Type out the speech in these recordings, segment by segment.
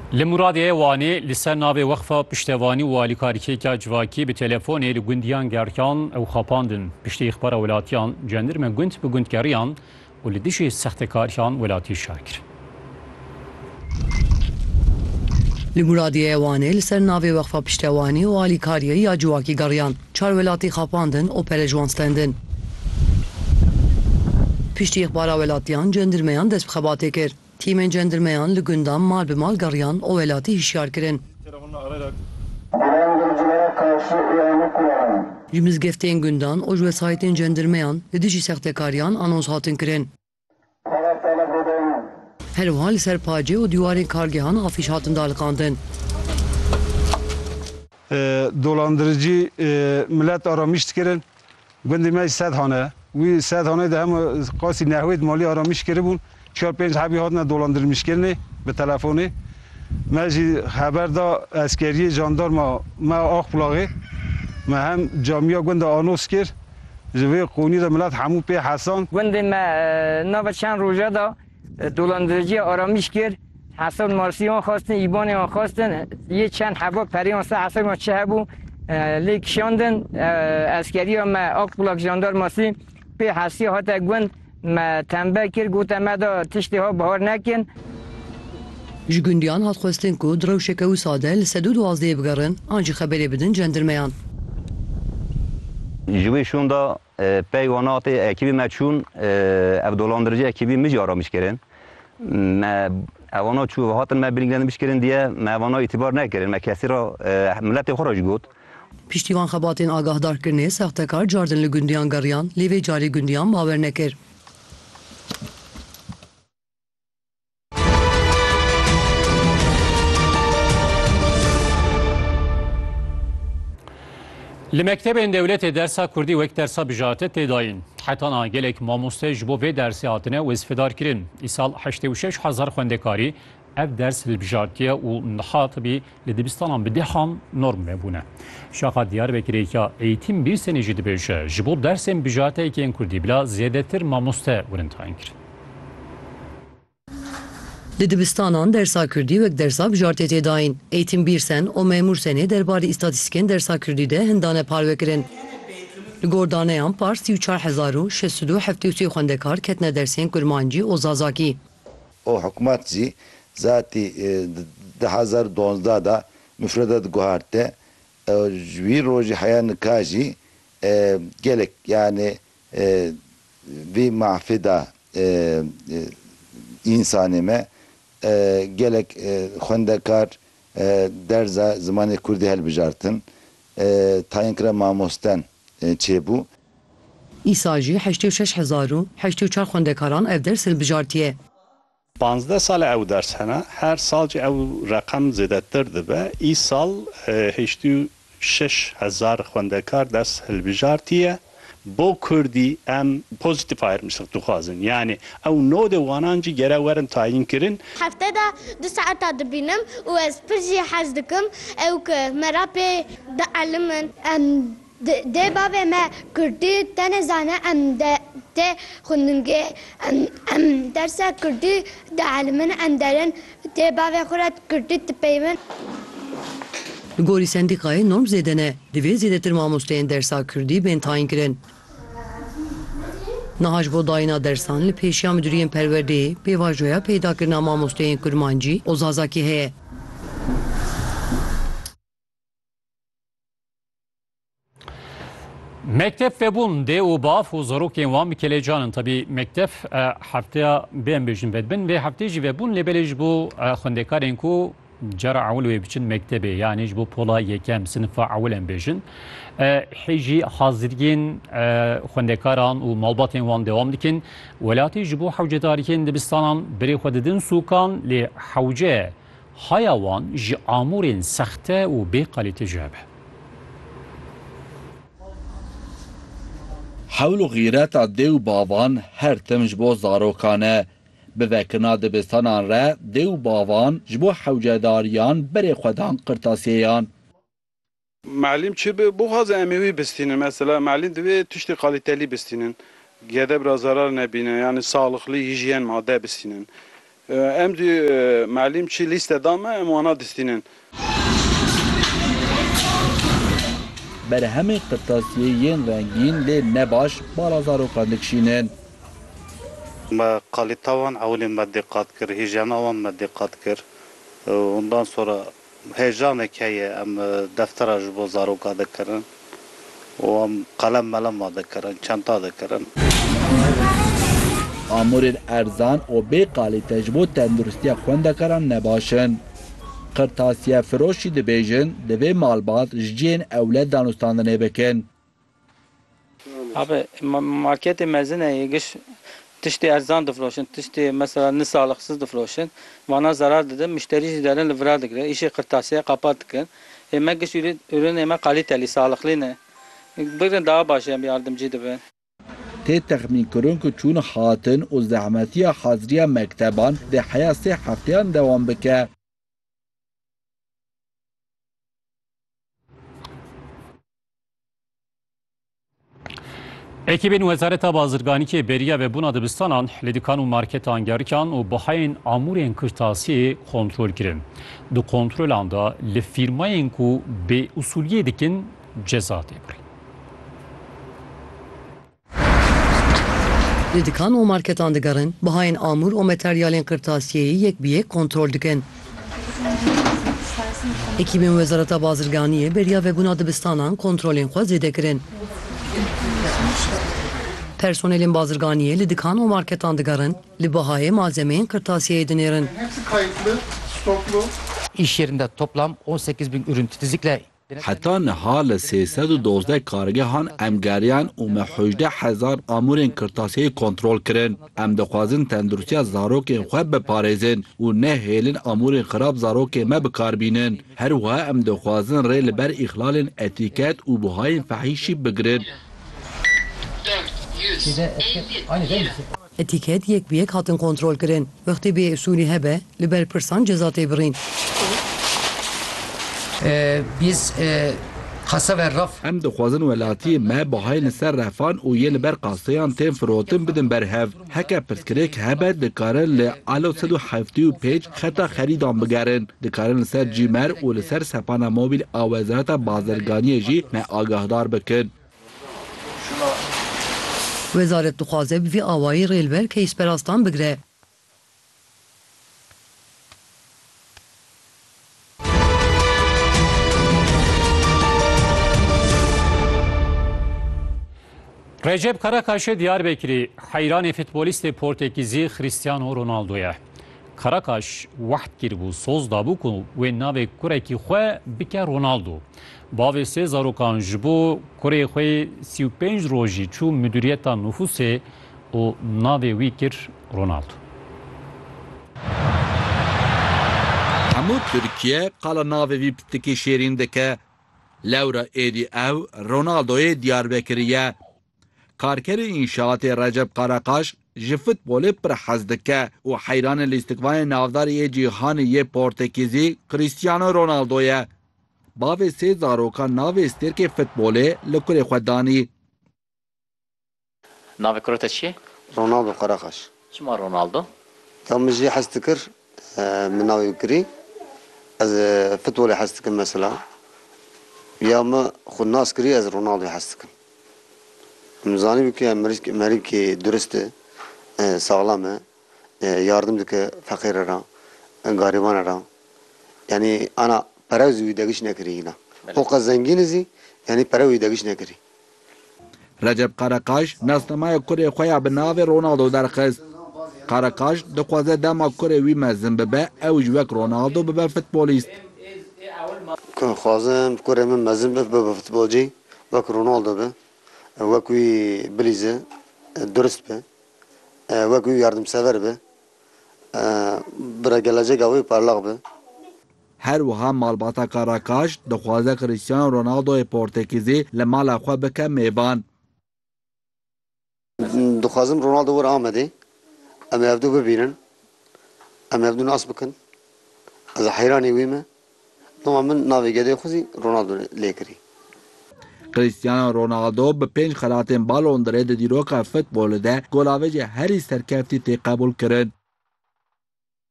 لمرادیه وانی لسر ناوی وقفه پشتوانی و والیکاریکی که جواکی به تلفونی لگوندیان گرکان او خاپاندن پشتی اخبار ولاتیان جندرم گوند به گوندگریان و لدیشی سختکاریان ولاتی شاکر. لمرادیه وانی لسر ناوی وقفه پشتوانی و والیکاریکی یا جواکی گریان چار ولاتی خاپاندن و پرجوانستندن. پشتی اخبار ولاتیان جندرمیان دست بخباته کرد. تیم جندرمیان لگندان مال به مال گریان او ولاتی هشیار کرن. جمز گفتین گندان او جو سایتین جندرمیان لدیجی سختکاریان آنونس هاتن کرن. هر حال سرپاجه و دیوارین کارگهان آفیش هاتن دالقاندن. dolandırıcı millet aramış kirin. Gündeme sedhane. Ve sedhane de hem qasi nehvet mali aramış kiribun. 4-5 حبی هات نه dolandırmış kirin به telefonu. Meci haber da askeri jandarma ma akplağı. Ma hem camia gunda anons kir. Jve qoni da millet hamu pe Hasan. Gündeme navçan roja da dolandırıcı aramış kir. Hasan Marsiyan خواستن ایبان خواستن یه چند حبا پریان سه حسن ما چه هبو لیک شاندن اسکری ما اکبلاک جاندارماسی به حسی هات گوند ما تنبه کر گوته ما دا تشتی ها بهار نکن. جگندیان هات خواستن کو دروشک و ساده لسدود وازده بگرن آنجی خبری بدن جندرمیان. جویشون دا پیوانات اکیبی مچون اف dolandırıcı ekibi می آرامیش کردن. اوانا چو هاتن ما بینگلند میش کردن دیه ما اوانا اعتبار نکردن ما کسی را ملت خراج گفت. پشتیوان خباتین آگاهدار کرنه سختکار جاردن لگندیان گریان لیوی جاری گندیان باور نکر. لمکتب دولت درس کردی وقت درس بجات تداین حتی آنگلک ماموسته جبو و درس آتنه و استفاده کردن. ایسال 86,000 خوندکاری اف درس البجاتیه و نحات بی لدبستان بدهم نرم بونه. شاخه دیاربکری که ایتیم bir sene جدی بشه جبو درس بجاته که این کردی بلا زیاده تر ماموسته ورن تاین کرد. لدبستانان درسا کردی و درسا بجارتی تداین. ایتیم bir sen o memur sene derbari istatistiken dersa kردی ده هندانه پارو کرن. لگوردانه هم پار 34,672 خوندکار کتنه درسین کرمانجی و زازاکی. O hükümetçi zaten 2012 da müfredat guharte bir roji hayan kaji gelek yani bir mahfida insanime gelek خوندکار درza zamanı kurdi hel bijartın tayinkra mamostan çebu. ایساجی 86,084 خوندکاران اف درس البجارتیه. 15 سال او درس هنه هر سال جو او رقم زیادتر دبه ای سال 86,000 خوندکار درس البجارتیه بو کردی ام پوزیتیف ayırmıştık duhazın yani او نود وانانجی گره ورن تعیین کرن هفته دا 2 ساعت دبینم و از پرجی حزدکم او که مرابی دا علمن ام ده بابا ما کردی تنزانه ام ده خوندنگه ام درس کردی دا علمن ام دارن ده بابا خورد کردی تپیمن گوری سندیقای نرم زیدنه دوی زیدتر ماموستین درسا کردی بین تاین کرن. نهاج بو داینا درسان لپیشیا مدیرین پرورده پیواجویا پیدا کرنا ماموستین کرمانجی و زازاکی هه. مکتب فبون ده و باف و زروک وام کلیجانن طبی مکتب هفته بین بیشن بدبن و هفته جی فبون لبلج بو خوندکارین کو جرا اول و بچن مکتبه یعنی جبو پولا یکم سنف اولن بیشن حجی حاضرین خوندکاران و مالباتین وان دوام دکن ولاتی جبو حوجه داریکن دبستانان بری خوددن سوکان لی حوجه حیوان جی آمورین سخته و بی قلیت جابه. حول و غیرت دیو باوان هر تمج بو زاروکانه بوکنا دبستانان را دیو باوان جبو حوجهداریان بری خودان قرطاسیان معلم چی بو خواز امیوی بستینن مثلا معلم دوی تشتی قالیتلی بستینن گده برا zarar nebine yani sağlıklı hijyen madde bistinin em di malîm çi lîste dame em wana distînin. Berhemê qirtasiyeyên rengîn lê nebaş bala zarokan dikişînin. ما قالیتاوان اولین ما دقت کرد هیجانوان ما دقت کرد ondan sonra heyecan hikaye em deftera ji bo zaroka dikirin û em qalem melem dikirin çanta dikirin Amûrên erzan û bê qalîte ji bo tenduristiya xwendekaran nebaşin. Qirtasiye firoşî dibêjin divê malbat ji cihên ewlet danûstandanê bikin. Abi marketê mezin giş tiştê erzan difroşin, tiştê mesela nisalıksız difroşin. Vana zarar dedim, müşteri jî derin li vira dikire, îşê qirtasiye qapat dikin. Me giş ürün ême qalîtelî, sağlıklı ne. Birin daha baş em yardımcı dibin. Tê texmîn kirin ku çûn hatin û zehmetiya haziriya mekteban di heya sê hefteyan dewam bike. Ekibên Wezareta Bazirganîkê beriya ve buna dibistanan li dîkan û marketan gerikan û bihayên amûrên kirtasiyê kontrol kirin. Di kontrolan da li fîrmayên ku bê usuliyê dikin ceza têbirin. Li dîkan û marketan digerin, bihayên amûr û materyalên qirtasiyeyê yek bi yek kontrol dikin. Ekibên Wezareta Bazirganiyê beriya ve buna dibistanan kontrolên xwe zêde kirin. Personelin bazırganiye li dîkan û marketan digerin, li bihayê malzemeyên qirtasiyeyê dinêrin. Hepsi kayıtlı, stoklu. İş yerinde toplam 18.000 ürün titizlikle Heta niha li 312 kargehan em geriyan û me 18,000 amûrên kirtasiyeyê kontrol kirin. Em dixwazin tenduristiya zarokên xwe biparêzin û nehêlin amûrên xirab zarokê me bikarbînin. Her wiha em dixwazin rê li ber îxlalên etîket û bihayên fehîşî bigirin. Etiket yek bi yek hatin kontrol kirin. Wextê bê usulî hebe, li ber pirsan ceza têbirîn. biz kasa ve raf Em dixwazin welatiyê me bihayên ser refan û yê li ber qaseyan tên firotin bidin berhev. Heke pirsgirêk hebe dikarin li alo 175 xeta xerîdan bigerin. Dikarin li ser cîmer û li ser sepana mobîl a Wezareta Bazirganiyê jî me agahdar bikin. Wezaret dixwaze bi vî awayî rêlber keysperastan bigire. Recep Karakaş'ı Diyarbakır'ı hayran futbolisti Portekizî Cristiano Ronaldo'ya. Karakaş waht kir bu soz da bu ku ve navê kurekî xwe bike Ronaldo. Bavê sê zarokan ji bo kurê xwe 35 rojî çû müdüriyeta nüfusê û navê wî kir Ronaldo. Hemû Tirkiye qala navê wî pistekî şêrîn dike. Lewra êdî ew Ronaldoyê Diyarbekirî. Karkerê înşaatê Recep Karakaş ji futbolê pir hez dike û heyranê lîstikvanê navdarî yê cîhanê yê Portekîzî Cristiano Ronaldo ye. Bavê sê zarokan navê stêrkê futbolê li kurê xwe danî. Navê kuru te çi ye? Ronaldo Karakaş. Çima Ronaldo? Ya min jî hez dikir min navê kirî. Ez futbolê hez dikim mesela. Ya me xwe nas kirî ez Ronaldoyê hez dikim. Zanî ki merîkê durist e, sağlam e, yardım dike feqîr re, gariban re. Yani ana para wî degiş nekirî yîna. Hoqa zengîn zî yani para wî degiş nekirî. Recep Karakaş nasnamaya kurê xwe ya bi navê Ronaldo derxist. Karakaş dixwaze dema kurê wî mezin bibe ew ji wek Ronaldo bibe futbolîst. Xwazim kurê min mezin bibe futbolcî wek Ronaldo be. Wek wî bilîze, durist be. Wek wî yardımsever be. Bira geleceka wî parlaq be. Her wiha malbata Karakaş dixwaze Cristiano Ronaldoyê Portekîzî li mala xwe bike mêban. Dixwazim Ronaldo wir Amedê. Em evdû bibînin. Em evdû nas bikin. Ez heyranê wî me. Doma min navê gedê xwe zî Ronaldo lê kirî. Cristiano Ronaldo bi 5 xelatên Ballon d'Orê di dîroka futbolê de golavêjê herî serkeftî tê qebûl kirin.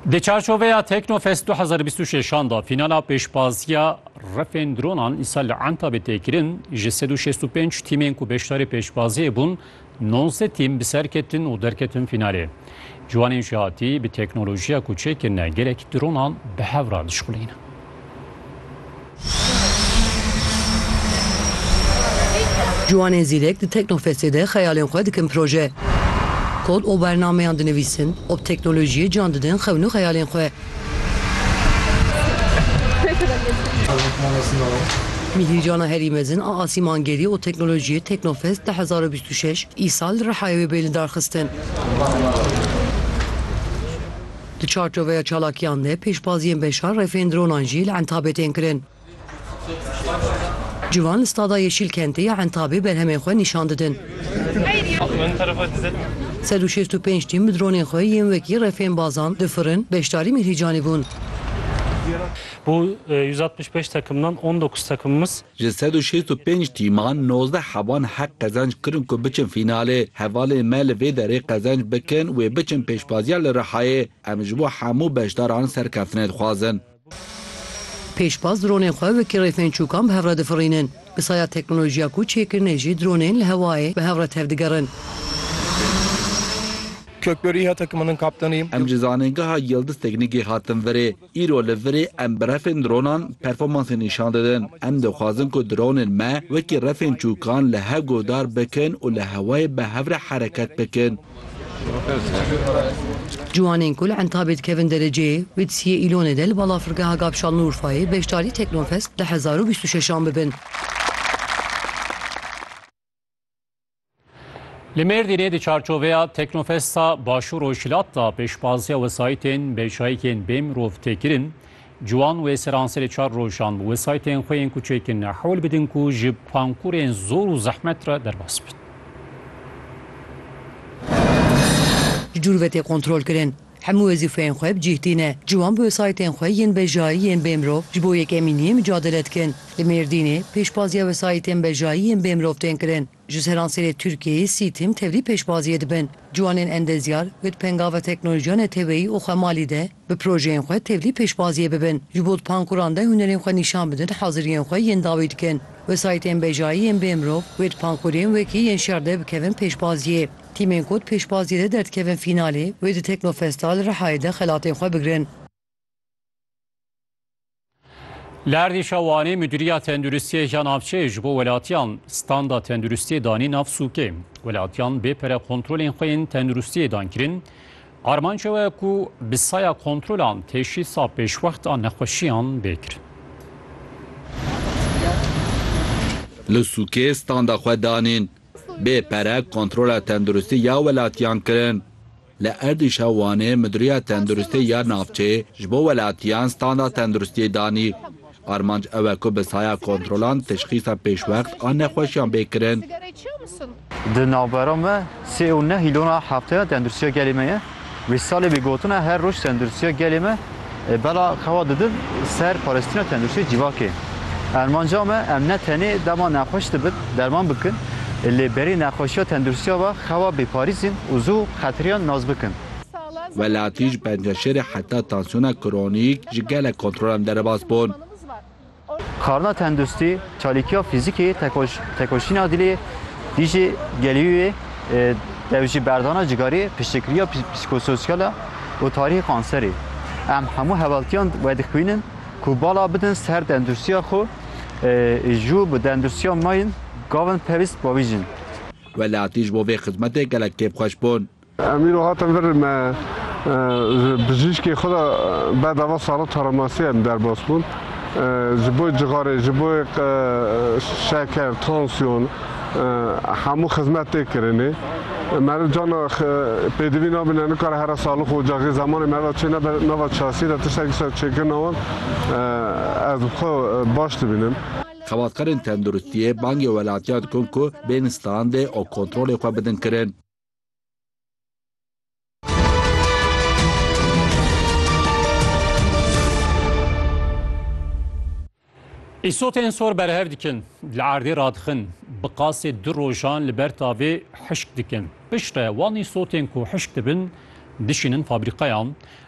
Di çarşoveya Teknofest 2026 da finala pêşbaziya refên dronan îsal li Entabê têkirin ji 165 tîmên ku beşdarê pêşbaziyê bûn 19 tîm bi ser ketin û derketin finalê. Ciwanên jîhatî bi teknolojiya ku çêkirine gelek dronan bi hevra dişxulîne. Ciwanên zîrek di Teknofestê de xeyalên xwe dikin proje. Kod û bernameyan dinivîsin, ob teknolojiyê can didin xewin û xeyalên xwe. Mihîcana herî mezin a asîmangerî û teknolojiyê Teknofest 2026 îsal li Rihayê wê bêlin darxistin. Di çarçoveya çalakiyan de pêşbaziyên beşar refên dronan jî li Entabê tên kirin. Civan li Stada Yeşîlkentê ya Entabê berhemên xwe nîşan didin. 165 tîm bi dronên xwe yên wekî refên bazan di firin beşdarî mihîcanî bûn. Bu 165 takımdan 19 takımımız ji 165 tîman 19 hevan hek qezanc kirin ku biçin finalê hevalê me li vê derê qezanc bikin wê biçin pêşbaziya li Rihayê em ji bo hemû beşdaran serkeftinê dixwazin. Pêşbaz dronên xwe wekî refên çûkan bi hevra difirînin. Bi saya teknolojiya ku çêkirine jî dronên li hewayê bi hevra tevdigerin. Kökbörüya takımının kaptanıyım. Em ji zanîngeha Yıldız Teknîkê hatin virê. Îro li virê em bi refên dronan performansê nîşan didin. Em dixwazin ku dronên me wekî refên çûkan li hev godar bikin û li hewayê bi hevre hereket bikin. Ciwanên ku li Entabê dikevin dereceyê wê tisiyê îlonê de li balafirgeha Gapşalên Urfayê beşdarî Teknofest li 2026 bibin. Li Mêrdînê di çarçoveya Teknofesta Başûr û Şilat da pêşbaziya wesayîtên bêjayîkên bê mirov têkirin, ciwan wê seranserê çar rojan bi wesayîtên xwe yên ku çêkirine hewl bidin ku ji pankurên zor û zehmet re derbas bin. Ji cûrvetê kontrol kirin. Hemû wezîfeyên xwe bi cîhtîne. Ciwan bi wesayîtên xwe yên bejayî yên bê mirov ji bo yekemîniyê mücadele dikin. Li Mêrdînê pêşbaziya wesayîtên bejayî yên bê mirov tên kirin. Ji seranserê Tirkiyeyê sî tîm tevlî pêşbaziyê dibin. Ciwanên endezyar wê pengava teknolojiya neteweyî û xwemalî de bi projeyên xwe tevlî pêşbaziyê bibin. Ji bo pankuran de hunerên xwe nîşan bidin, haziriyên xwe yên dawî dikin. Wesayîtên bejayî yên bê mirov wê pankurên wekî yên şer de bikevin pêşbaziyê. Tîmên ku pêşbaziyê de derdikevin finalê wê di Teknofesta li Rihayê de xelatên xwe bigirin. Li Erdîşa Wanê Müdîriya Tenduristiyê ya Navçeyê ji bo welatiyan standa tenduristiyê danî nav sûkê. Welatiyan bêpere kontrolên xwe yên tenduristiyê dan kirin. Armanca we ku bi saya kontrolan teşhîsa pêşwexta nexweşiyan bêkirin. Li sûkê standa xwe danîn. Bêpere kontrola tenduristî ya welatiyan kirin. Li Erdîşa Wanê Müdîriya Tenduristî ya Navçeyê ji bo welatiyan standa tenduristiyê danî. Armanc ew e ku bi saya kontrolan teşxîsa pêşwext an nexweşiyan bêkirin. Di navbera me 3 hîlona hefteya tenduristiya gelê me ye. Wê salê bêgotina her roj tenduristiya gelê me bela xewa didin ser parastina tenduristiya civakê. Armanca me em ne tenê dema nexweş dibin derman bikin. Li berî nexweşiya tenduristiya ve xewa bêparîzin û zû xetiriyan naz bikin. Welatî ji penceşerê heta tansiyona kronîk ji gelek kontrolan derebas bûn. Xarina tenduristî, çalîkiya fîzîkê tekoşîna dilê dijî gelîyê dev jî berdana cigarî piştîkiriya psîkososyal û tarîhê kanserê. Em hemû hevaltiyan vedixwînin ku bala bidin ser tenduristiya xwe jû bi tenduristiya mayîn gavin pevîst bavîjin. Welatî ji bo vê xizmetê gelek kêfxweş bûn. Em îro hatin vir me bijîşkê xwe de bedava salat taramasiye em derbas bûn. Ji bo cigarê, ji bo şeker, tansiyon hemû xizmet tê kirinê. Mere cana pêdivî nabîne nikare here salix û cagî zamanê me ve çê nava çasî de tiştekî ser çêkirina wan ez xwe baş dibînim. Xebatkarên tenduristiyê bangê welatiya dikin ku bên standê û kontrolê xwe bidin kirin. Îsotên sor berhev dikin, li erdê radixin, bi qasê du rojan li ber tavê hişk dikin. Piştre wan îsotên ku hişk dibin, dişînin fabrîqayan,